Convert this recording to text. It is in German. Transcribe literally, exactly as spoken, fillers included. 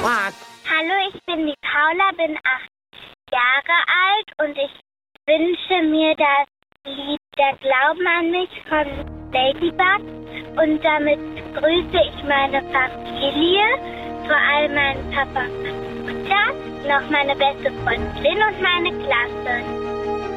Quack. Hallo, ich bin die Paula, bin acht Jahre alt und ich wünsche mir das Lied Der Glauben an mich von Ladybug. Und damit grüße ich meine Familie, vor allem meinen Papa und meine Mutter, noch meine beste Freundin und meine Klasse.